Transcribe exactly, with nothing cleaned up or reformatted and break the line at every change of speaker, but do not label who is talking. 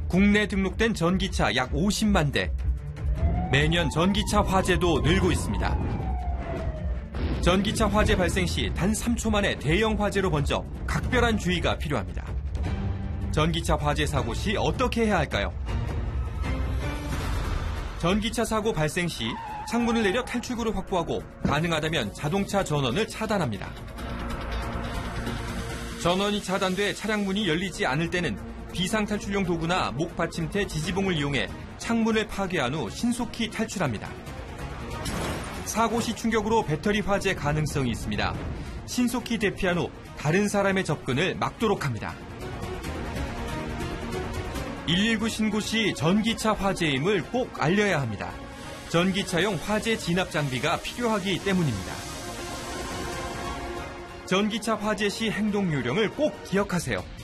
국내 등록된 전기차 약 오십만 대. 매년 전기차 화재도 늘고 있습니다. 전기차 화재 발생 시 단 삼 초 만에 대형 화재로 번져 각별한 주의가 필요합니다. 전기차 화재 사고 시 어떻게 해야 할까요? 전기차 사고 발생 시 창문을 내려 탈출구를 확보하고 가능하다면 자동차 전원을 차단합니다. 전원이 차단돼 차량 문이 열리지 않을 때는 비상탈출용 도구나 목받침대 지지봉을 이용해 창문을 파괴한 후 신속히 탈출합니다. 사고 시 충격으로 배터리 화재 가능성이 있습니다. 신속히 대피한 후 다른 사람의 접근을 막도록 합니다. 일일구 신고 시 전기차 화재임을 꼭 알려야 합니다. 전기차용 화재 진압 장비가 필요하기 때문입니다. 전기차 화재 시 행동 요령을 꼭 기억하세요.